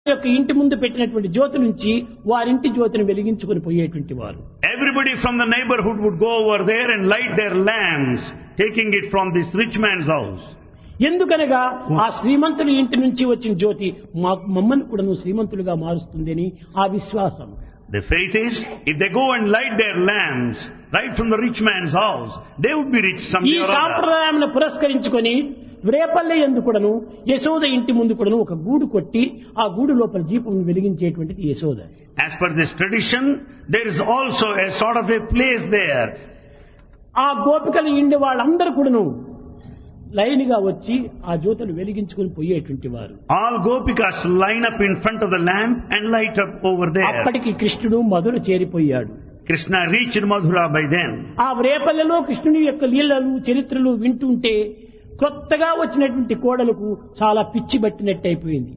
యొక్క ఇంటి ముందు పెట్టినటువంటి జ్యోతి నుంచి వారింటి జ్యోతిని వెలిగించుకొని పోయేటువంటి వారు. Everybody from the neighborhood would go over there and light their lamps, taking it from this rich man's house. ఎందుకనగా ఆ శ్రీమంతుని ఇంటి నుంచి వచ్చిన జ్యోతి మమ్మల్ని కూడా శ్రీమంతులుగా మారుస్తుందని ఆ విశ్వాసం. The faith is, if they go and light their lamps right from the rich man's house, they would be rich someday ఈ or other. సాంప్రదాయాన్ని పురస్కరించుకొని రేపల్లె యందు కూడాను యశోద ఇంటి ముందు కూడాను ఒక గూడు కొట్టి ఆ గూడు లోపల దీపం వెలిగించేటువంటిది Yashoda. As per this tradition, there is also a sort of a place there. ఆ గోపికలు ఇండి వాళ్ళందరూ కూడాను లైన్ గా వచ్చి ఆ జ్యోతులు వెలిగించుకొని పోయేటువంటి వారు. All gopikas line up in front of the lamp and light up over there. అప్పటికి కృష్ణుడు మధుర చేరిపోయాడు. Krishna reached Madhura by then. ఆ రేపల్లెలో కృష్ణుని యొక్క లీలలు చరిత్రలు వింటుంటే కొత్తగా వచ్చినటువంటి కోడలకు చాలా పిచ్చి పట్టినట్టు అయిపోయింది.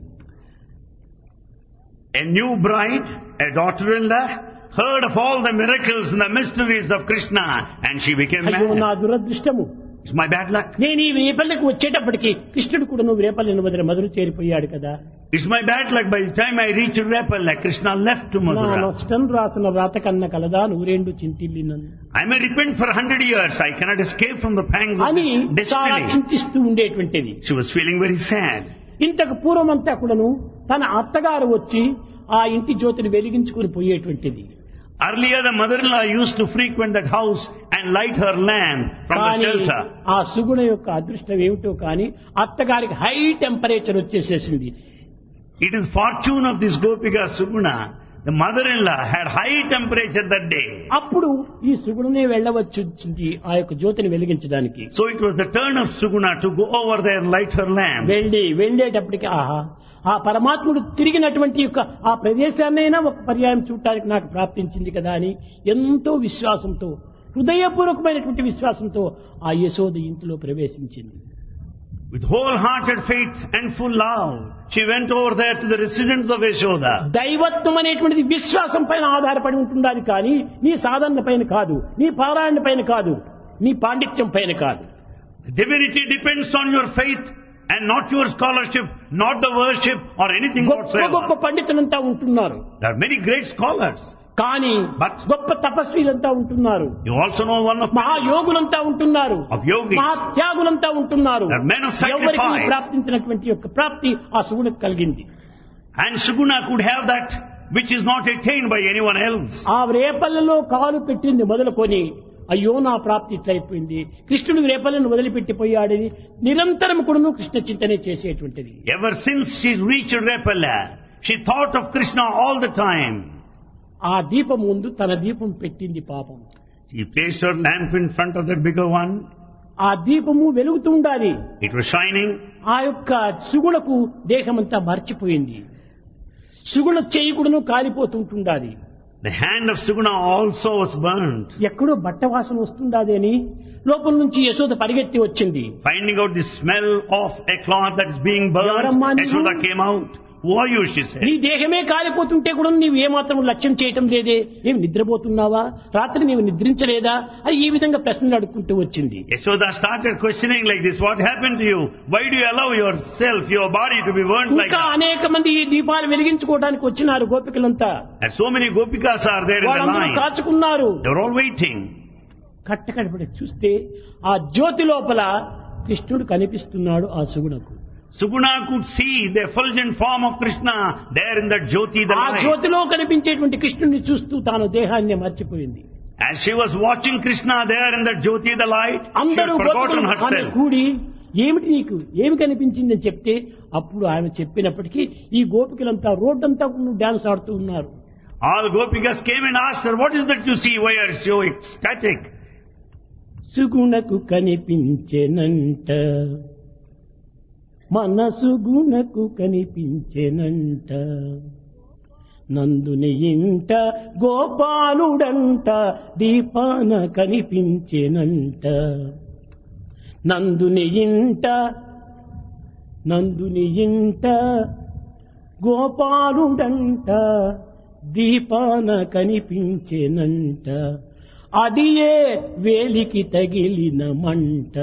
A new bride, a daughter-in-law, heard of all the miracles and the mysteries of Krishna, and she became అయ్యో నా mad. దురదృష్టము, It's my bad luck. నేను ఈ రేపల్లెకు వచ్చేటప్పటికి కృష్ణుడు కూడా నువ్వు రేపల్లెను వదిలి మధుర చేరిపోయాడు కదా. It's my bad luck. By the time I reached Repalla, Krishna left to నా Madhura. నష్టం రాసిన వ్రాత కన్న కలదా నూరేండు చింతిల్లినను I may repent for 100 years. I cannot escape from the pangs of అని this చాలా destiny. చింతిస్తూ ఉండేటువంటిది. She was feeling very sad. ఇంతకు పూర్వమంతా కూడాను తన అత్తగారు వచ్చి ఆ ఇంటి జ్యోతిని వెలిగించుకుని పోయేటువంటిది. Earlier, the mother-in-law used to frequent that house and light her lamp from the కానీ shelter. ఆ సుగుణ యొక్క అదృష్టం ఏమిటో కానీ అత్తగారికి high temperature వచ్చేసేసింది. It is fortune of this Gopika Suguna. The mother-in-law had high temperature that day. అప్పుడు ఈ సుగుణనే వెళ్ళవచ్చు ఆ యొక్క జ్యోతిని వెలిగించడానికి. So it was the turn of Suguna to go over there and light her lamp. వెళ్ళేటప్పటికి ఆహా, ఆ పరమాత్ముడు తిరిగినటువంటి యొక్క ఆ ప్రదేశాన్నైనా ఒక పర్యాయం చూడటానికి నాకు ప్రాప్తించింది కదా అని ఎంతో విశ్వాసంతో, హృదయపూర్వకమైనటువంటి విశ్వాసంతో ఆ యశోద ఇంటిలో ప్రవేశించింది. With wholehearted faith and full love, she went over there to the residence of Yashoda. దైవత్వం అనేటువంటిది విశ్వాసం పైన ఆధారపడి ఉంటుందని కానీ నీ సాధన పైన కాదు, నీ పారాయణ పైన కాదు, నీ పాండిత్యం పైన కాదు. The divinity depends on your faith and not your scholarship, not the worship or anything గొప్ప whatsoever. గొప్ప పండితులంతా ఉంటున్నారు There are many great scholars. కానీ గొప్ప తపస్వీలంతా ఉంటున్నారు, You also know one of మహాయోగులంతా ఉంటున్నారు, of yogis. మహాత్యాగులంతా ఉంటున్నారు. They are men of ఎవరికి sacrifice. ప్రాప్తించినటువంటి యొక్క ప్రాప్తి ఆ సుగుణకు కలిగింది. And Suguna could have that which is not attained by anyone else. ఆ రేపల్లలో కాలు పెట్టింది మొదలుకొని అయ్యో నా ప్రాప్తి ఇట్లయిపోయింది, కృష్ణుడు రేపల్లను వదిలిపెట్టిపోయాడని నిరంతరం కూడా కృష్ణ చింతనే చేసేటువంటిది. Ever since she reached Repalla, she thought of Krishna all the time. ఆ దీపం ముందు తన దీపం పెట్టింది పాపం. She placed her lamp in front of that bigger one. ఆ దీపము వెలుగుతూ ఉండాలి. It was shining. ఆ యొక్క సుగుణకు దేహమంతా మర్చిపోయింది. సుగుణ చేయకుడును కాలిపోతుంటుండాలి. The hand of Suguna also was burnt. ఎక్కడో బట్ట వాసన వస్తుండాది అని లోపల నుంచి యశోద పరిగెత్తి వచ్చింది. Finding out the smell of a cloth that is being ఎవరమ్మా burned, నీవు? Yashoda came out. Who are you, she said. నీ దేహమే కాలిపోతుంటే కూడా నీవు ఏమాత్రం లక్ష్యం చేయటం లేదే, ఏమి నిద్రపోతున్నావా, రాత్రి నీవు నిద్రించలేదా అని ఈ విధంగా ప్రశ్నలు అడుక్కుంటూ వచ్చింది. Yashoda started questioning like this. What happened to you? Why do you allow yourself, your body to be burnt like ఇంకా that? అనేక మంది ఈ దీపాలు వెలిగించుకోవడానికి వచ్చినారు గోపికలంతా. And so many gopikas are there in the వాళ్ళందరూ line. కాచుకున్నారు. They were all waiting. కట్టకడపడి చూస్తే ఆ జ్యోతి లోపల కృష్ణుడు కనిపిస్తున్నాడు ఆ సుగుణకు. Suguna could see the effulgent form of Krishna there in that Jyoti, the ఆ light. జ్యోతిలో కనిపించేటువంటి కృష్ణుడిని చూస్తూ తాను దేహాన్ని మర్చిపోయింది. As she was watching Krishna there in that Jyoti, the light, she had అందరూ forgotten ఆమె herself. కూడి ఏమిటి నీకు ఏమి కనిపించిందని చెప్తే అప్పుడు ఆమె చెప్పినప్పటికీ ఈ గోపికలంతా రోడ్డంతా డాన్స్ ఆడుతూ ఉన్నారు. All gopikas came and asked her, what is that you see? Why are you so ecstatic? సుగుణకు కనిపించెనంట, మనసు గుణకు కనిపించెనంట, నందుని ఇంట గోపాలుడంట దీపాన కనిపించెనంట, నందుని ఇంట గోపాలుడంట దీపాన కనిపించెనంట, అది ఏ వేలికి తగిలిన మంట,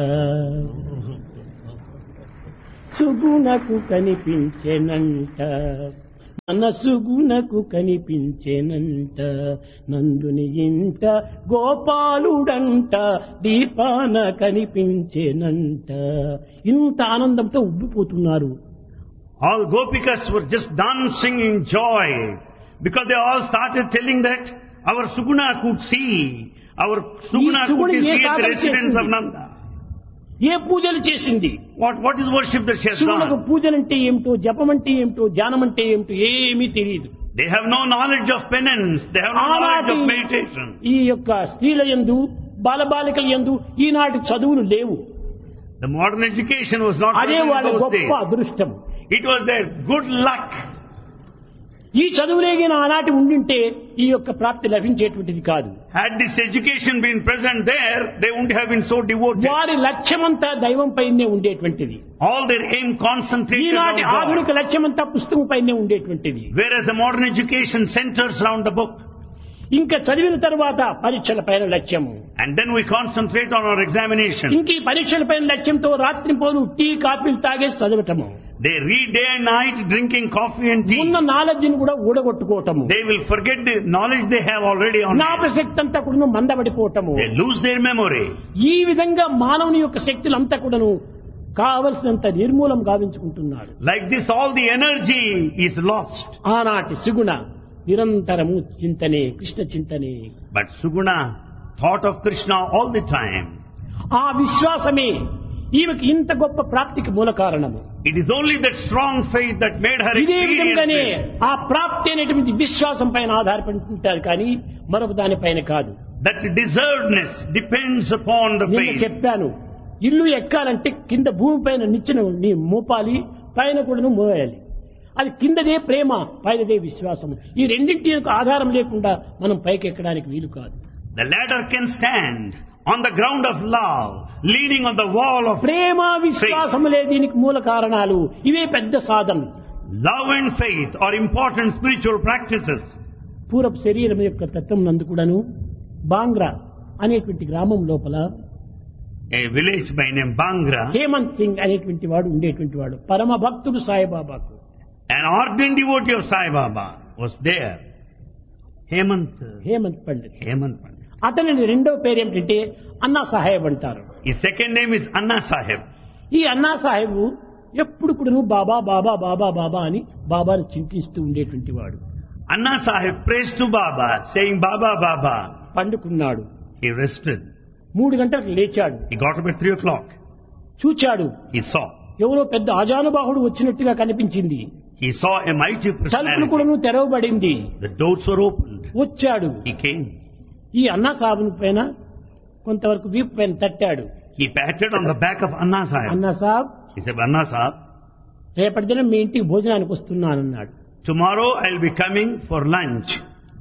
సుగుణకు కనిపించెనంట. మనసుగునకు కనిపించేనంట నందుని ఇంట గోపాలుడంట దీపాన కనిపించేనంట. ఇంత ఆనందంతో ఉబ్బిపోతున్నారు. All gopikas were just dancing in joy because they all started telling that our Suguna could see, our Suguna could see the residence of Nanda. ఏ పూజలు చేసింది? What is worship that she has శివులకు done? పూజలంటే ఏమిటో, జపం అంటే ఏమిటో, ధ్యానం అంటే ఏమిటో ఏమీ తెలియదు. They have no knowledge of penance, they have no knowledge of meditation. ఈ యొక్క స్త్రీల యందు బాలబాలికల యందు ఈనాటి చదువులు లేవు. The modern education was not అదే present వాళ్ళ in those గొప్ప days. అదృష్టం. It was their good luck. ఈ చదువులేగిన ఆనాటి ఉండింటే ఈ యొక్క ప్రాప్తి లభించేటువంటిది కాదు. Had this education been present there, they wouldn't have been so devoted. వారి లక్ష్యమంతా దైవం పైనే ఉండేటువంటిది. All their aim concentrated on ఈనాటి ఆధునిక God. లక్ష్యమంతా పుస్తకం పైనే ఉండేటువంటిది. Whereas the modern education centers around the book. ఇంకా చదివిన తర్వాత పరీక్షల పైన లక్ష్యము. And then we concentrate on our examination. ఇంక ఈ పరీక్షల పైన లక్ష్యంతో రాత్రి పోను టీ కాఫీలు తాగేసి చదవటము. They read day and night drinking coffee and tea. ఉన్న నాలెడ్జ్ ని కూడా ఊడగొట్టుకోవటము. They will forget the knowledge they have already on hand. జ్ఞాపశక్తి అంతా కూడా మందబడిపోవటము. They lose their memory. ఈ విధంగా మానవుని యొక్క శక్తులంతా కూడాను కావలసినంత నిర్మూలం గావించుకుంటున్నాడు. Like this, all the energy is lost. ఆనాటి సుగుణ నిరంతరము చింతనే, Krishna చింతనే. But Suguna thought of Krishna all the time. ఆ విశ్వాసమే ఈమెకి ఇంత గొప్ప ప్రాప్తికి మూల కారణము. It is only that strong faith that made her ఇదే విధంగానే experience this. ఆ ప్రాప్తి అనేటువంటి విశ్వాసం పైన ఆధారపడి ఉంటారు కానీ మరొక దానిపైన కాదు. That deservedness depends upon the నేను faith. చెప్పాను, ఇల్లు ఎక్కాలంటే కింద భూమి పైన నిచ్చెన నీ మోపాలి, పైన కూడా మోయాలి. అది కిందదే ప్రేమ, పైనదే విశ్వాసం. ఈ రెండింటి యొక్క ఆధారం లేకుండా మనం పైకి ఎక్కడానికి వీలు కాదు. The ladder can stand on the ground of love, leaning on the wall of ప్రేమ విశ్వాసములే దీనికి మూల కారణాలు. ఇవే పెద్ద సాధన. love and faith are important spiritual practices. పూర్వపు శరీరం యొక్క తత్వం నందు కూడాను బాంగ్రా అనేటువంటి గ్రామం లోపల A village by name Bangra, Hemant Singh అనేటువంటి వాడు ఉండేటువంటి వాడు. పరమ భక్తుడు సాయిబాబాకు. an ardent devotee of Sai Baba was there. Hemant Pandit. Pandit. అతని రెండో పేరు ఏమిటంటే అన్నా సాహెబ్ అంటారు. His second name is Anna Sahib. ఈ అన్నా సాహెబ్ ఎప్పుడు కూడా బాబా బాబా బాబా బాబా అని బాబాను చింతిస్తూ ఉండేటువంటి వాడు. Anna Sahib prays to Baba, saying Baba, Baba. పండుకున్నాడు. He rested. 3 గంటలకు లేచాడు. He got up at 3 o'clock. చూచాడు, He saw. ఎవరో పెద్ద అజానుబాహుడు వచ్చినట్టుగా కనిపించింది. He saw a mighty తలుపులు personality. కూడాను తెరవబడింది. The doors were opened. వచ్చాడు. He came. ఈ అన్నా సాహెబ్ పైన కొంతవరకు వీపు పైన తట్టాడు. He patted on the back of Anna Sahib. అన్నా సాబ్, He said, Anna Sahib, రేపటి దినం మీ ఇంటికి భోజనానికి వస్తున్నానన్నాడు. tomorrow I'll be coming for lunch.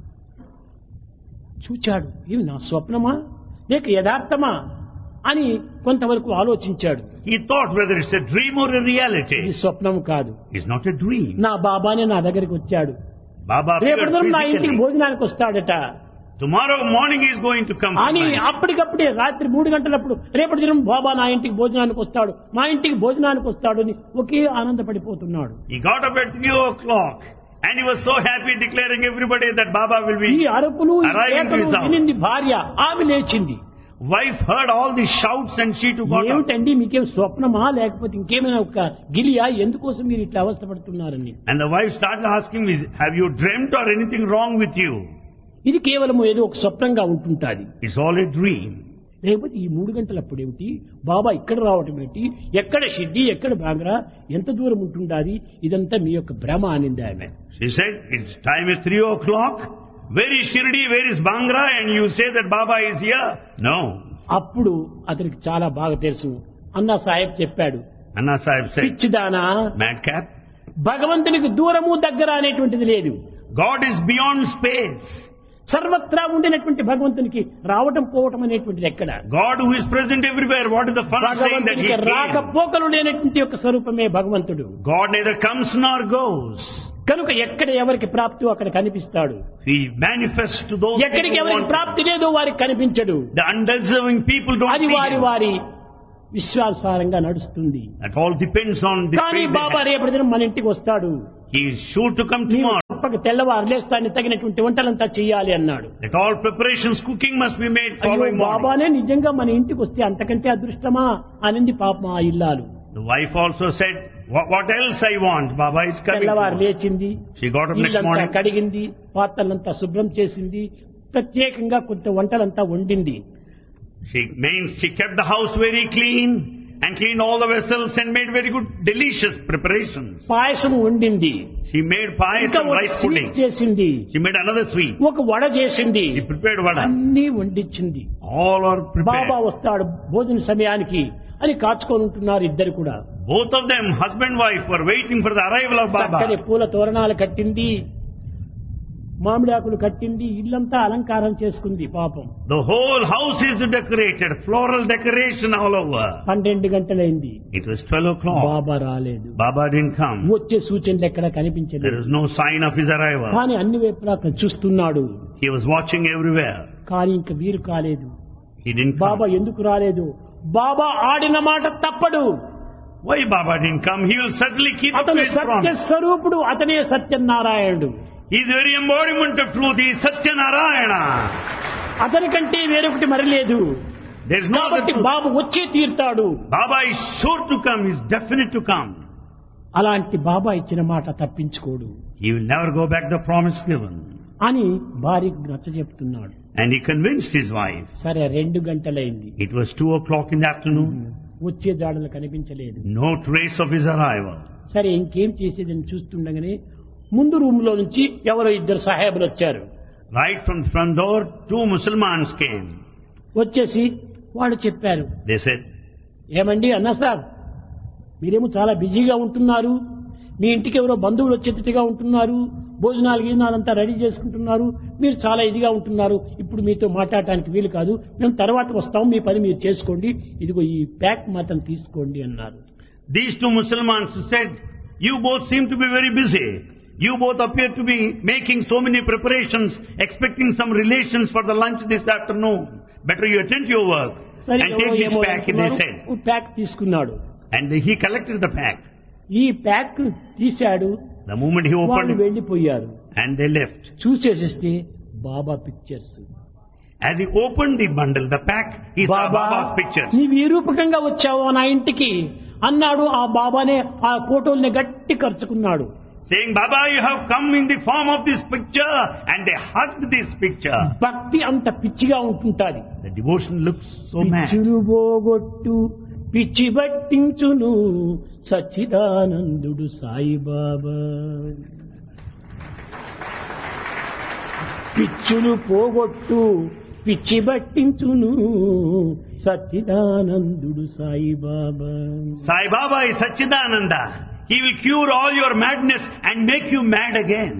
చూచాడు, ఇవి నా స్వప్నమా లేక యథార్థమా అని కొంతవరకు ఆలోచించాడు. He thought whether it's a dream or a ఇది reality. స్వప్నం కాదు, It's not a dream. నా బాబానే నా దగ్గరికి వచ్చాడు. Baba appeared రేపటి దినం నా ఇంటికి physically. భోజనానికి వస్తాడట Tomorrow morning he is going to come for అని lunch. అప్పటికప్పుడే రాత్రి 3 గంటలప్పుడు రేపటి దినం బాబా నా ఇంటికి భోజనానికి వస్తాడు, మా ఇంటికి భోజనానికి వస్తాడు అని ఒకే ఆనందపడిపోతున్నాడు. He got up at 3 o'clock and he was so happy declaring everybody that Baba will ఈ be. అరుపులు ఈ Arriving to కేకలు his house. వినింది భార్య. ఆమె లేచింది. Wife heard all these shouts and she too got up. ఏమిటండి మీకేం స్వప్నమా లేకపోతే ఇంకేమైనా ఒక గిలియా, ఎందుకోసం మీరు ఇట్లా అవస్థపడుతున్నారని. And the wife started asking me, have you dreamt or anything wrong with you? ఇది కేవలం ఏదో ఒక స్వప్నంగా ఉంటుంటాది. It's all a dream. లేకపోతే ఈ 3 గంటలప్పుడు ఏమిటి, బాబా ఇక్కడ రావటం ఏంటి, ఎక్కడ షిడ్డి ఎక్కడ బాంగ్రా, ఎంత దూరం ఉంటుండాది, ఇదంతా మీ యొక్క భ్రమ అనింది ఆమె. She said, it's time is 3 o'clock. Where is Shirdi? Where is Bangra? And you say that Baba is here? No. అప్పుడు అతనికి చాలా బాగా తెలుసు. అన్నా సాహెబ్ చెప్పాడు, Anna Sahib said, పిచ్చిదానా, madcap, భగవంతునికి దూరము దగ్గర అనేటువంటిది లేదు. God is beyond space. సర్వత్రా ఉండినటువంటి భగవంతునికి రావటం పోవటం అనేటువంటిది ఎక్కడ. God who is present everywhere. What is the fun of saying that he భగవంతునికి రాకపోకలు came? లేనటువంటి యొక్క స్వరూపమే భగవంతుడు. God neither comes nor goes. కనుక ఎక్కడ ఎవరికి ప్రాప్తి అక్కడ కనిపిస్తాడు. He manifests to those people ఎక్కడికి who ఎవరికి want. ప్రాప్తి లేదో వారికి కనిపించడు. The undeserving people don't అది see వారి him. వారి విశ్వాసారంగా నడుస్తుంది. That all depends on the కానీ faith they బాబా have. రేపటి దినం మన ఇంటికి వస్తాడు, He is sure to come tomorrow. తప్పక తెల్లవారు లేస్తాన్ని తగినటువంటి వంటలంతా చెయ్యాలి అన్నాడు. That all preparations, cooking must be made అయ్యో following morning. బాబానే నిజంగా మన ఇంటికి వస్తే అంతకంటే అదృష్టమా అనింది పాపం ఆ ఇల్లాలు. The wife also said, what else I want? Baba is coming. తెల్లవారు లేచింది, She got up next ఇల్లంతా morning. కడిగింది, పాత్రలంతా శుభ్రం చేసింది, ప్రత్యేకంగా కొంత వంటలంతా వండింది. She kept the house very clean and cleaned all the vessels and made very good, delicious preparations. పాయసం వండింది, She made pie ఇంకా and ఒక rice స్వీట్ pudding. చేసింది, She made another sweet. ఒక వడ చేసింది, She prepared vada. అన్నీ వండించింది. All are Baba prepared. వస్తాడు భోజన సమయానికి అని కాచుకొని ఉంటున్నారు ఇద్దరు కూడా. Both of them, husband and wife, were waiting for the arrival of చక్కని Baba. పూల తోరణాలు కట్టింది, మామిడాకులు కట్టింది, ఇల్లంతా అలంకారం చేసుకుంది పాపం. The whole house is decorated, floral decoration all over. 12 గంటలైంది, It was 12 o'clock. బాబా రాలేదు. Baba didn't come. వచ్చే సూచనలు ఎక్కడ There కనిపించలేదు. was no sign of his arrival. కానీ అన్ని వైపులా చూస్తున్నాడు, He was watching everywhere. కానీ ఇంక వీరు కాలేదు. He didn't Baba come. ఎందుకు రాలేదు? బాబా ఆడిన మాట తప్పడు. Why Baba didn't come? He will certainly keep up to అతను his సత్య promise. స్వరూపుడు, అతనే సత్యనారాయణుడు. He is the very embodiment of truth. He is Satyanarayana. అతని కంటే వేరొకటి మరలేదు. There is no other కాబట్టి truth. బాబు వచ్చే తీరుతాడు. Baba is sure to come. He is definite to come. అలాంటి బాబా ఇచ్చిన మాట తప్పించుకోడు He will never go back the promise given. అని భార్యకు నచ్చజెప్తున్నాడు. And he convinced his wife. సరే 2 గంటలైంది, It was 2 o'clock in the afternoon. వచ్చే జాడలు కనిపించలేదు. No trace of his arrival. సరే ఇంకేం చేసేదని చూస్తుండగానే ముందు రూమ్ లో నుంచి ఎవరో ఇద్దరు సాహేబులు వచ్చారు. Right from the front door, 2 Muslims came. వచ్చేసి వాళ్ళు చెప్పారు, They said, ఏమండి అన్నా సార్, మీరేమో చాలా బిజీగా ఉంటున్నారు, మీ ఇంటికి ఎవరో బంధువులు వచ్చేటట్టుగా ఉంటున్నారు, భోజనాలు గీజనాలంతా రెడీ చేసుకుంటున్నారు, మీరు చాలా ఇదిగా ఉంటున్నారు, ఇప్పుడు మీతో మాట్లాడటానికి వీలు కాదు, మేము తర్వాత వస్తాం, మీ పని మీరు చేసుకోండి, ఇదిగో ఈ ప్యాక్ మాత్రం తీసుకోండి అన్నారు. These 2 Muslims said, you both seem to be very busy. You both appear to be making so many preparations, expecting some relations for the lunch this afternoon. Better you attend to your work సరే and take this pack, they said. Pack తీసుకున్నాడు. And he collected the pack. ఈ pack తీశాడు, The moment he వాళ్ళు opened it, వెళ్లిపోయారు. and they left. చూసేసేస్తే Baba pictures. As he opened the bundle, the pack, he saw Baba Baba's pictures. నీవు ఈ రూపకంగా వచ్చావు నా ఇంటికి అన్నాడు. ఆ బాబానే ఆ ఫోటోల్ని గట్టి ఖర్చుకున్నాడు. Saying, Baba, you have come in the form of this picture, and they hugged this picture. భక్తి అంత పిచ్చిగా ఉంటుంటాది. The devotion looks so mad. పిచ్చులు పోగొట్టు పిచ్చి బట్టించును సచ్చిదానందుడు సాయిబాబా. పిచ్చులు పోగొట్టు పిచ్చి బట్టించును సచ్చిదానందుడు Saibaba. Sai Baba is Satchidananda. He will cure all your madness and make you mad again.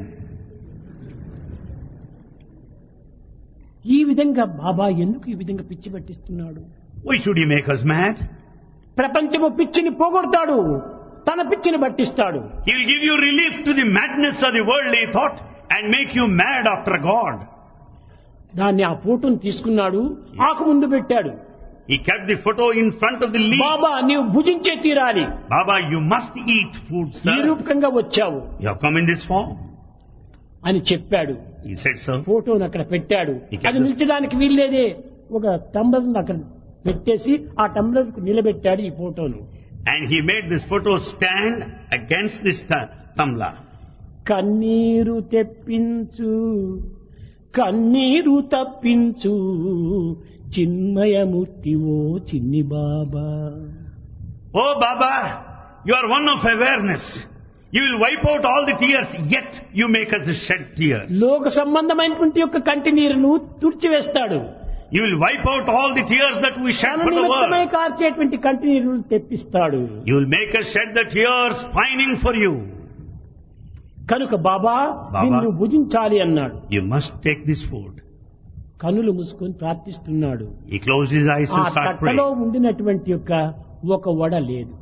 ఈ విధంగా బాబా ఎందుకు ఈ విధంగా పిచ్చి పట్టిస్తున్నాడు? Why should he make us mad? ప్రపంచము పిచ్చిని పోగొడతాడు, తన పిచ్చిని పట్టిస్తాడు. He will give you relief to the madness of the worldly thought and make you mad after God. దాన్ని ఆ ఫోటోని తీసుకున్నాడు, ఆకు ముందు పెట్టాడు. He kept the photo in front of the leaf. బాబా నీవు భుజించే తీరాలి, Baba, you must eat food, ఈ sir. రూపకంగా వచ్చావు You have come in this form. అని చెప్పాడు. He said so. ఫోటోను అక్కడ పెట్టాడు. ఇక్కడ అది నిలిచడానికి వీల్లేదే, ఒక టంబ్లర్ అక్కడ పెట్టేసి ఆ టంబ్లర్ నిలబెట్టాడు ఈ ఫోటోను. And he made this photo stand against this tumbler. కన్నీరు తెప్పించు కన్నీరు తప్పించు చిన్మయమూర్తి ఓ చిన్ని బాబా. Oh Baba, you are one of awareness. You will wipe out all the tears, yet you make us shed tears. లోక సంబంధమైనటువంటి యొక్క కంటి నీరును తుడిచివేస్తాడు. You will wipe out all the tears that we shed తన for the నిమిత్తమై world. కార్చేటువంటి కంటి నీరును తెప్పిస్తాడు. You will make us shed the tears pining for you. కనుక బాబా నిన్ను భుజించాలి అన్నాడు. You must take this food. కనులు మూసుకొని ప్రార్థిస్తున్నాడు. He closed his eyes ఆ and started తట్టలో praying. ఉండినటువంటి యొక్క ఒక వడ లేదు.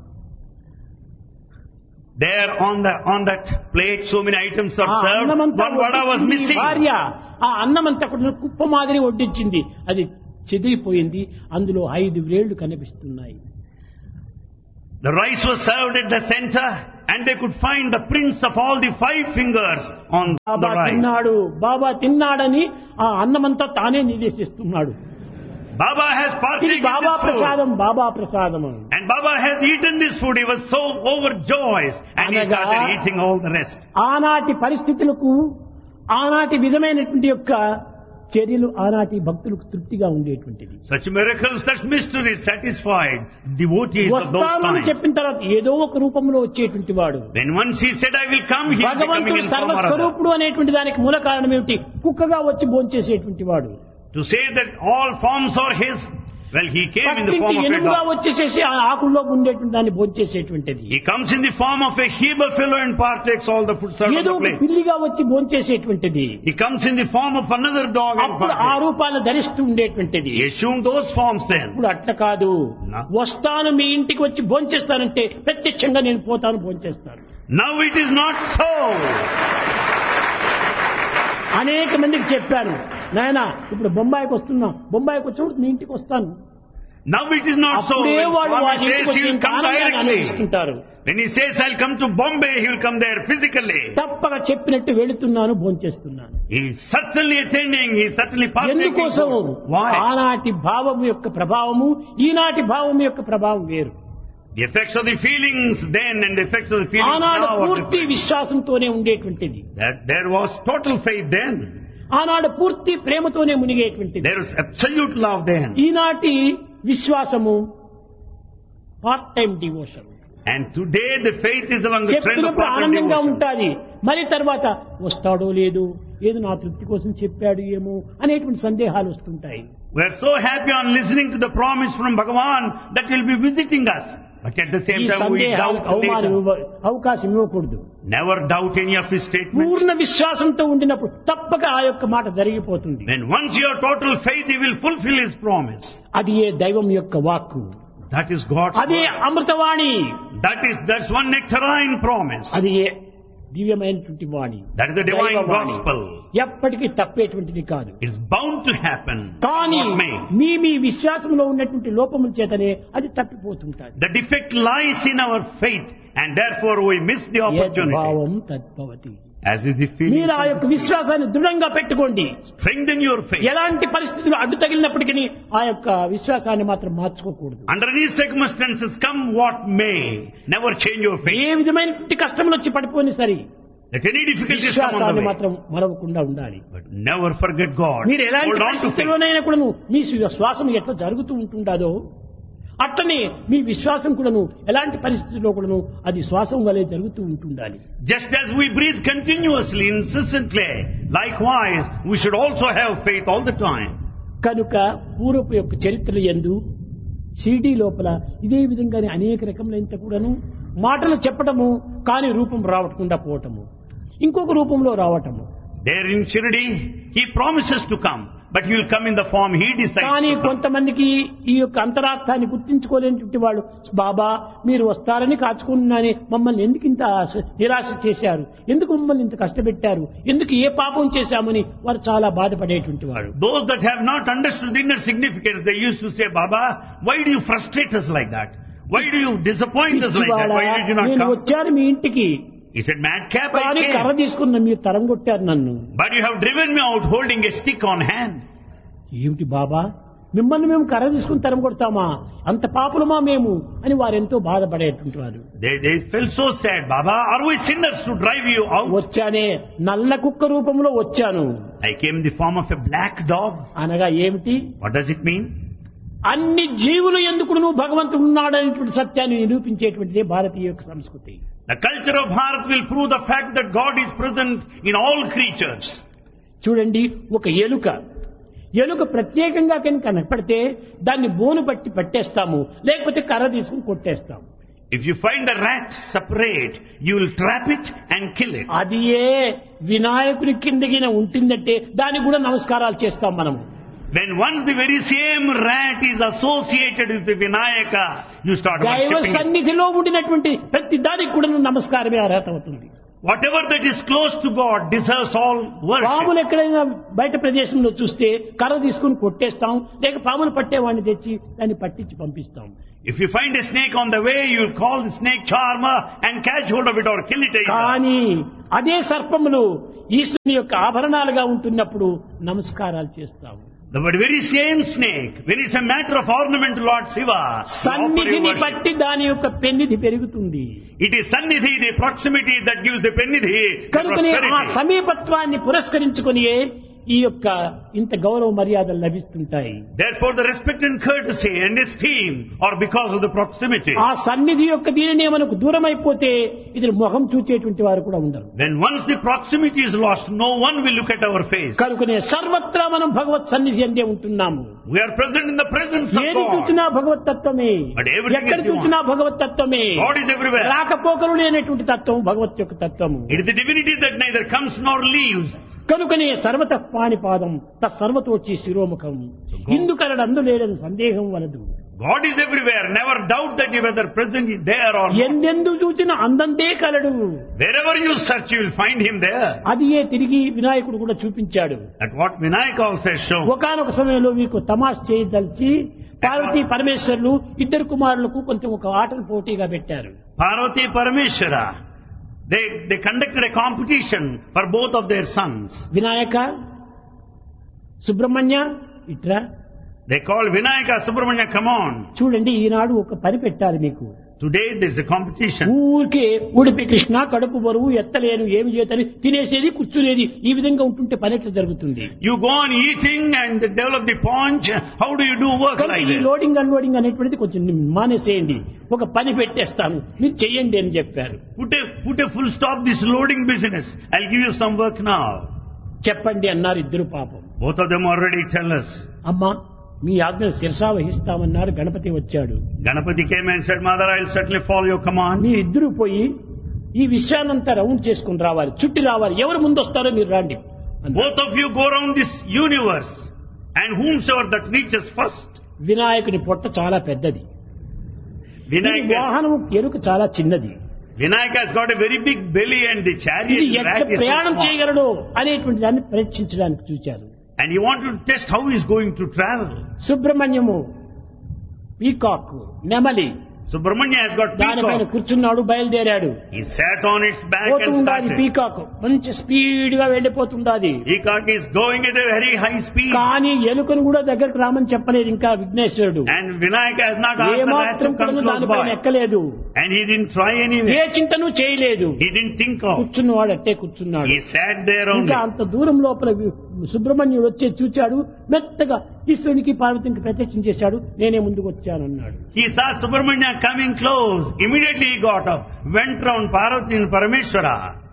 There on that plate, so many items are ఆ served. అన్నమంతా One vada was వడ్డించింది missing. భార్య. ఆ అన్నమంతా కూడా కుప్ప మాదిరి వడ్డించింది, అది చెదిరిపోయింది. అందులో 5 వ్రేళ్లు కనిపిస్తున్నాయి. The rice was served at the center, And they could find the prints of all the 5 fingers on the Baba rice. తిన్నాడు, బాబా తిన్నాడని ఆ అన్నమంతా తానే నివేశిస్తున్నాడు. Baba has ఇది partaken బాబా this food. ప్రసాదం, బాబా ప్రసాదం. And Baba has eaten this food. He was so overjoyed and he Anaga- started eating all the rest. ఆనాటి పరిస్థితులకు, ఆనాటి విధమైనటువంటి యొక్క చర్యలు ఆనాటి భక్తులకు తృప్తిగా ఉండేటువంటిది. Such miracles, such mysteries satisfied devotees of those వస్తాను అని times. చెప్పిన తర్వాత ఏదో ఒక రూపంలో వచ్చేటువంటి వాడు. When once he said, I will come, he is coming భగవంతుడు in form or other. సర్వస్వరూపుడు అనేటువంటి దానికి మూల కారణం ఏమిటి? కుక్కగా వచ్చి భోంచేసేటువంటి వాడు. To say that all forms are his, well, he came in the పక్కింటి form of a ఎనుముగా dog. వచ్చేసేసి ఆ ఆకుల్లో ఉండేటువంటి దాన్ని భోంచేసేటువంటిది. He comes in the form of a he buffalo and partakes all the food served on ఏదో the ఒక plate. పిల్లిగా వచ్చి భోంచేసేటువంటిది. He comes in the form of another dog and అప్పుడు ఆ partakes. రూపాలను ధరిస్తూ ఉండేటువంటిది. He assumed those forms then. ఇప్పుడు అట్లా కాదు. No. వస్తాను మీ ఇంటికి వచ్చి భోంచేస్తానంటే ప్రత్యక్షంగా నేను పోతాను భోంచేస్తాను. Now it is not so. అనేక మందికి చెప్పాను, నాయనా ఇప్పుడు బొంబాయికి వస్తున్నా, బొంబాయికి వచ్చినప్పుడు మీ ఇంటికి వస్తాను. Now it is not so. అప్పుడే When వాడు Swami వాడి ఇంటికి says వచ్చి he will ఇంకా come ఆనందాన్ని directly. అనుభవిస్తుంటారు. When he says I'll come to Bombay, he will come there physically. తప్పక చెప్పినట్టు వెళుతున్నాను, భోంచేస్తున్నాను. He is certainly attending, he is certainly partaking. ఎందుకోసం? Why? ఆనాటి భావం యొక్క ప్రభావము, ఈనాటి భావం యొక్క ప్రభావం వేరు. The effects of the feelings then and the effects of the feelings ఆనాడు now are పూర్తి different. విశ్వాసంతోనే ఉండేటువంటిది. That there was total faith then. ఆనాడు పూర్తి ప్రేమతోనే మునిగేటువంటిది. There was absolute love then. ఈనాటి విశ్వాసము part time devotion. And today the faith is along the trend of చెప్పినప్పుడు part-time ఆనందంగా devotion. ఉంటాది, మరి తర్వాత వస్తాడో లేదు, ఏదో నా తృప్తి కోసం చెప్పాడు ఏమో అనేటువంటి సందేహాలు వస్తుంటాయి. We are so happy on listening to the promise from Bhagavan that he will be visiting us. But at the same ఈ time we doubt సందేహాలకు later. అవకాశం ఇవ్వకూడదు. Never doubt any of his statements. పూర్ణ విశ్వాసంతో ఉండినప్పుడు తప్పక ఆ యొక్క మాట జరిగిపోతుంది. When once you have total faith, he will fulfill his promise. అది ఏ దైవం యొక్క వాక్కు, That is God's అదే word. Amruthavani, That's one nectarine promise. అది ఏ దివ్యమైనటువంటి వాణి, That is the divine దైవవాణి. gospel. ఎప్పటికీ తప్పేటువంటిది కాదు. It's bound to happen. కానీ What may. మీ విశ్వాసంలో ఉన్నటువంటి లోపముల చేతనే అది తప్పిపోతుంటాది. The defect lies in our faith and therefore we miss the opportunity. యద్భావం తద్భవతి. As is the feeling. మీరు ఆ యొక్క విశ్వాసాన్ని దృఢంగా పెట్టుకోండి. Strengthen your faith. ఎలాంటి పరిస్థితులు అడ్డు తగిలినప్పటికీ ఆ యొక్క విశ్వాసాన్ని మాత్రం మార్చుకోకూడదు. Under any circumstances, come what may, never change your A faith. విధమైనటువంటి కష్టములు వచ్చి పడిపోని సరి Let any difficulties come on విశ్వాసాన్ని the way. మాత్రం మరవకుండా ఉండాలి. But never forget God. మీరు ఎలాంటి Hold on to faith. పరిస్థితుల్లోనైనా కూడాను మీ శ్వాసం ఎట్లా జరుగుతూ ఉంటుండదో అట్లనే మీ విశ్వాసం కూడాను ఎలాంటి పరిస్థితుల్లో కూడాను అది శ్వాసం వలె జరుగుతూ ఉంటుండాలి. Just as we breathe continuously, incessantly, likewise, we should also have faith all the time. కనుక పూర్వపు యొక్క చరిత్రలు యందు షిరిడీ లోపల ఇదే విధంగానే అనేక రకములైన కూడాను మాటలు చెప్పటము, కానీ రూపం రావకుండా పోవటము, ఇంకొక రూపంలో రావటము. There in Shirdi, he promises to come, but he will come in the form he decides కానీ to come. కొంతమందికి ఈ యొక్క అంతరార్థాన్ని గుర్తించుకోలేనటువంటి వాళ్ళు, బాబా మీరు వస్తారని కాచుకున్నానే మమ్మల్ని ఎందుకు ఇంత నిరాశ చేశారు, ఎందుకు మమ్మల్ని ఇంత కష్టపెట్టారు, ఎందుకు ఏ పాపం చేశామని వారు చాలా బాధపడేటువంటి వాడు. Those that have not understood the inner significance, they used to say, Baba, why do you frustrate us like that? Why do you disappoint us like that? Why did you not నేను come? వచ్చాను మీ ఇంటికి, He said, madcap, I కానీ కర్ర came. తీసుకున్న మీరు తరం కొట్టారు నన్ను. But you have driven me out holding a stick on hand. ఏమిటి బాబా, మిమ్మల్ని మేము కర్ర తీసుకుని తరం కొడతామా, అంత పాపులమా మేము అని వారు ఎంతో బాధపడేటువంటి వారు. They felt so sad, Baba, are we sinners to drive you out? వచ్చానే నల్ల కుక్క రూపంలో వచ్చాను I came in the form of a black dog. అనగా ఏమిటి? What does it mean? అన్ని జీవులు ఎందుకు నువ్వు భగవంతుడు ఉన్నాడనేటువంటి సత్యాన్ని నిరూపించేటువంటిదే భారతీయ యొక్క సంస్కృతి. The culture of Bharat will prove the fact that God is present in all creatures. చూడండి, ఒక ఎలుక ప్రత్యేకంగా కనుక కనపడితే దాన్ని బోను పట్టి పట్టేస్తాము, లేకపోతే కర్ర తీసుకుని కొట్టేస్తాము. If you find the rat separate, you will trap it and kill it. అది ఏ వినాయకుని కిందగిన ఉంటుందంటే దానికి కూడా నమస్కారాలు చేస్తాం మనము. When once the very same rat is associated with the Vinayaka, you start దైవ worshipping it. సన్నిధిలో ఉండినటువంటి ప్రతి దానికి కూడా నమస్కారమే అర్హత అవుతుంది. Whatever that is close to God deserves all worship. పాములు ఎక్కడైనా బయట ప్రదేశంలో చూస్తే కర్ర తీసుకుని కొట్టేస్తాం, లేక పాములు పట్టేవాడిని తెచ్చి దాన్ని పట్టించి పంపిస్తాం. If you find a snake on the way, you call the snake charmer and catch hold of it or kill it. కానీ అదే సర్పములు ఈశ్వరుని యొక్క ఆభరణాలుగా ఉంటున్నప్పుడు నమస్కారాలు చేస్తాము. The very same snake, when it's a matter of ornament to Lord Shiva, సన్నిధిని బట్టి దాని యొక్క పెన్నిధి పెరుగుతుంది. it is sannidhi, the proximity that gives the pennidhi, the కనుకనే ఆ prosperity. సమీపత్వాన్ని పురస్కరించుకొని ఈ యొక్క ఇంత గౌరవ మర్యాదలు లభిస్తుంటాయి. Therefore the respect and courtesy and esteem are because of the proximity. ఆ సన్నిధి యొక్క దీనినే మనకు దూరం అయిపోతే ఇది ముఖం చూచేటువంటి వారు కూడా ఉండరు. When once the proximity is lost, no one will look at our face. కనుకనే సర్వత్రా మనం భగవత్ సన్నిధి అందే ఉంటున్నాము. We are present in the presence of ఏది God. చూసినా భగవత్ తత్వమే, But everything ఎక్కడ is చూసినా భగవత్ తత్వమే. God is everywhere. రాకపోకలు లేనటువంటి తత్వం భగవత్ యొక్క తత్వము. It is the divinity that neither comes nor leaves. కనుకనే సర్వత పాణిపాదం తత్సర్వతోచి శిరోముఖం ఇందుకరడు అందులేదని సందేహం వలదు. God is everywhere. Never doubt that he whether present is there or not. ఎందెందు చూచిన అందందే కలడు. Wherever you search, you will find him there. అది తిరిగి వినాయకుడు కూడా చూపించాడు. At what Vinayaka also has shown. ఒకానొక సమయంలో మీకు తమాష్ చేయదలిచి పార్వతీ పరమేశ్వరులు ఇద్దరు కుమారులకు కొంచెం ఒక ఆటలు పోటీగా పెట్టారు. Parvati Parameshwara, they conducted a competition for both of their sons. Vinayaka Subrahmanya ఇట్రా, They called Vinayaka, Subramanya, come on. చూడండి ఈనాడు ఒక పని పెట్టాలి మీకు. Today there is a competition. ఊరికే ఉడిపి కృష్ణ కడుపు బరువు ఎత్తలేను ఏమి చేతని తినేసేది కూర్చునేది ఈ విధంగా ఉంటుంటే పని ఎట్లా జరుగుతుంది? You go on eating and develop the paunch. How do you do work like ఈ this? లోడింగ్ అన్లోడింగ్ అనేటువంటిది కొంచెం మానేసేయండి, ఒక పని పెట్టేస్తాను మీరు చెయ్యండి అని చెప్పారు. Put a full stop this loading business. I'll give you some work now. చెప్పండి అన్నారు ఇద్దరు. పాపం Both of them already tell us. అమ్మా మీ ఆజ్ఞ శిరసా వహిస్తామన్నారు. గణపతి వచ్చాడు. Ganapati came and said, Mother, I'll certainly follow your command. మీరు ఇద్దరు పోయి ఈ విషయాన్నంతా రౌండ్ చేసుకుని రావాలి, చుట్టి రావాలి, ఎవరు ముందు వస్తారో మీరు రండి అన్నారు. Both of you go around this universe and whomsoever that reaches first. వినాయకుని పొట్ట చాలా పెద్దది, ఈ Vinayaka వాహనం ఎరుక చాలా చిన్నది. has got a very big belly and the ఇది chariot ఎట్లా rack is so ప్రయాణం small. చేయగలడు అనేటువంటి దాన్ని పరీక్షించడానికి చూచారు. And he wanted to test how he is going to travel. సుబ్రహ్మణ్యము peacock నెమలి Subramanya has got దానిపైన peacock. కూర్చున్నాడు, బయలుదేరాడు. He sat on its back పోతూ and ఉండాలి started. పీకాక్, మంచి స్పీడ్ గా వెళ్ళిపోతుండాది. Peacock is going at a very high speed. కానీ ఎలుకను కూడా దగ్గరకు రామని చెప్పలేదు ఇంకా విఘ్నేశ్వరుడు. And Vinayaka has not asked the rat ఏమాత్రం to come కూడా close దానిపైన by. ఎక్కలేదు, And he didn't try anyway. ఏ చింతను చేయలేదు. He didn't think of. కూర్చున్నవాడు అట్టే కూర్చున్నాడు. He sat there only. ఇంకా అంత దూరం లోపల సుబ్రహ్మణ్యుడు వచ్చి చూచాడు, మెత్తగా ఈశ్వరునికి పార్వతికి ప్రత్యక్షం చేశాడు, నేనే ముందుకు వచ్చానన్నాడు. He saw Subramanya coming close. Immediately he got up, went round Parvati and Parameshwara.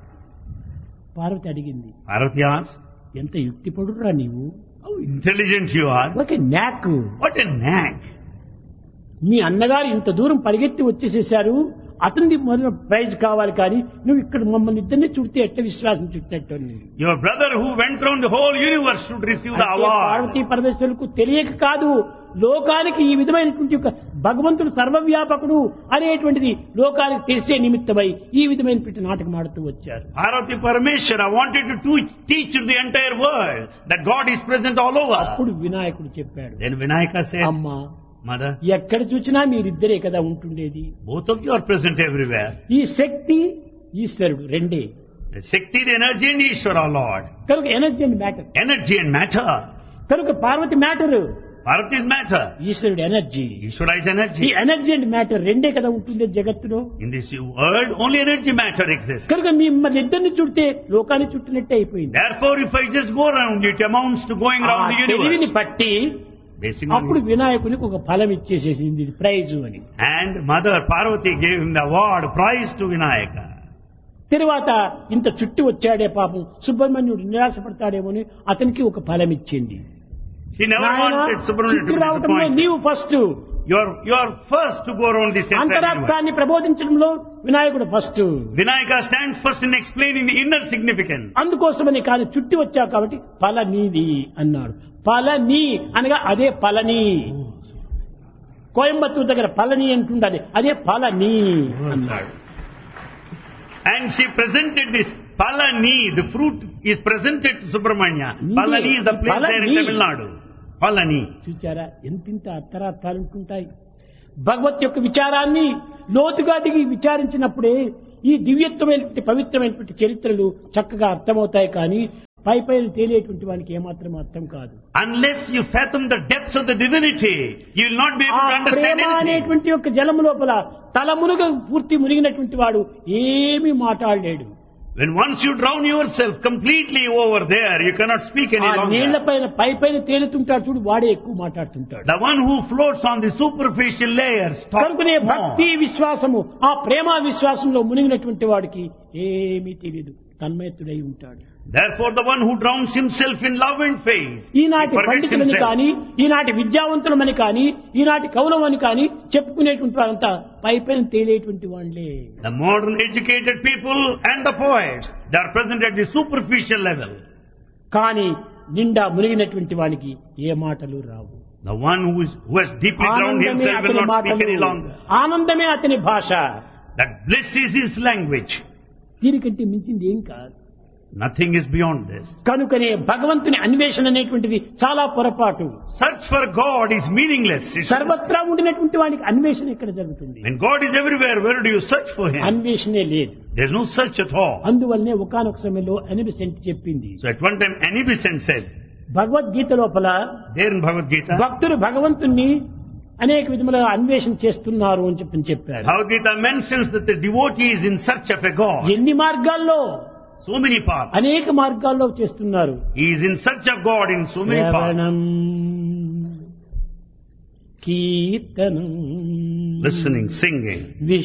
Parvati అడిగింది, Parvati asked, ఎంత యుక్తిపడురా నీవు, how intelligent you are. ఒక నాక్, What a knack. మీ అన్నగారు ఇంత దూరం పరిగెత్తి వచ్చేసేశారు, అతనికి మొదలు ప్రైజ్ కావాలి, కానీ నువ్వు ఇక్కడ మమ్మల్ని ఇద్దరిని చుడితే ఎట్ట విశ్వాసం చుట్టినట్టు. Your brother who went round the whole universe should receive the award. Parvati పరమేశ్వరులకు తెలియక కాదు, లోకానికి ఈ విధమైనటువంటి ఒక భగవంతుడు సర్వవ్యాపకుడు అనేటువంటిది లోకానికి తెలిసే నిమిత్తమై ఈ విధమైనటువంటి నాటకం ఆడుతూ వచ్చారు. Parvati Parameshwara wanted to teach the entire world that God is present all over. అప్పుడు వినాయకుడు చెప్పాడు, Then Vinayaka said, అమ్మా Mother, ఎక్కడ చూసినా మీరిద్దరే కదా ఉంటుండేది. both of you are present everywhere. ఈ శక్తి ఈశ్వరుడు రెండే. The Shakti, the energy and Ishvara, Lord. కనుక energy and matter, Energy and matter. కనుక Parvati matter, Parvati is matter. ఈశ్వరుడు ఎనర్జీ. Ishvara is ఈ energy. ఎనర్జీ అండ్ మ్యాటర్ రెండే కదా ఉంటుంది జగత్తులో. In this world, only energy matter exists. కనుక మిమ్మల్ని ఇద్దరిని చుడితే లోకాన్ని చుట్టినట్టే అయిపోయింది. Therefore, if I just go around, it amounts to going ఆ around the తెలివిని universe. పట్టి Basing అప్పుడు on వినాయకునికి ఒక ఫలం ఇచ్చేసేసింది, ప్రైజు అని. and Mother Parvati gave him the award, prize to Vinayaka. తరువాత ఇంత చుట్టి వచ్చాడే పాపం సుబ్రహ్మణ్యుడు నిరాశపడతాడేమో అని అతనికి ఒక ఫలం ఇచ్చింది. She never wanted Subramanya to చుట్టి be రావటంలో disappointed. నీవు first, You are first to go around this entire universe. అంతరాత్మాన్ని ప్రబోధించడంలో వినాయకుడు first. Vinayaka stands first in explaining the inner significance. అందుకోసమని కాదు, చుట్టి వచ్చావు కాబట్టి ఫల నీది అన్నాడు. ఫలని అనగా అదే ఫలని. కోయంబత్తూరు దగ్గర ఫలని అంటుండాలి, అదే ఫలని అన్నాడు. And she presented this Palani, the fruit is presented to Subramanya. Palani is the place there in Tamil Nadu. Palani. చూచారా ఎంతింత అర్థార్థాలు ఉంటుంటాయి. భగవత్ యొక్క విచారాన్ని లోతుగా దిగి విచారించినప్పుడే ఈ దివ్యత్వమైనటువంటి పవిత్రమైనటువంటి చరిత్రలు చక్కగా అర్థమవుతాయి. కానీ పై పైన తేలేటువంటి వానికి ఏమాత్రం అర్థం కాదు. Unless you fathom the depths of the divinity, you will not be able to understand Prema anything. అనేటువంటి యొక్క జలము లోపల తలమునుగా పూర్తి మునిగినటువంటి వాడు ఏమీ మాట్లాడలేడు. When once you drown yourself completely over there, you cannot speak any ఆ longer. నీళ్ల పై పైన తేలుతుంటాడు చూడు, వాడే ఎక్కువ మాట్లాడుతుంటాడు. The one who floats on the superficial layers talks కనుకనే more. భక్తి విశ్వాసము ఆ ప్రేమ విశ్వాసంలో మునిగినటువంటి వాడికి ఏమీ తెలియదు, తన్మయత్తుడై ఉంటాడు. Therefore, the one who drowns himself in love and faith, ఈనాటి he forgets పండితులని himself. కానీ, ఈనాటి విద్యావంతులమని కానీ, ఈనాటి కవులమని కానీ చెప్పుకునేటువంటి వారంతా పై పైన తేలేటువంటి వాళ్ళే. The modern educated people and the poets, they are present at the superficial level. కానీ నిండా మునిగినటువంటి వానికి ఏ మాటలు రావు. The one who has deeply drowned ఆనందమే himself will అతని not speak any మాటలు, longer. ఆనందమే అతని భాష. That bliss is his language. దీనికంటే మించింది ఏం కాదు. Nothing is beyond this. కనుకనే భగవంతుని అన్వేషణ అనేటువంటిది చాలా పొరపాటు. Search for God is meaningless. సర్వత్రా ఉండినటువంటి వానికి అన్వేషణ ఎక్కడ జరుగుతుంది? When God is everywhere, where do you search for Him? అన్వేషణే లేదు. There is no search at all. అందువల్లనే ఒకానొక సమయంలో అనిబిసెంట్ చెప్పింది. So at one time, Annie Besant said, Bhagavad Gita లోపల there in Bhagavad Gita, భక్తులు భగవంతుణ్ణి అనేక విధములుగా అన్వేషణ చేస్తున్నారు అని చెప్పారు. Bhagavad Gita mentions that the devotee is in search of a God. ఎన్ని మార్గాల్లో, So many paths. అనేక మార్గాల్లో చేస్తున్నారు. He is in search of God in so many paths. శ్రవణం, కీర్తనం, Listening, singing,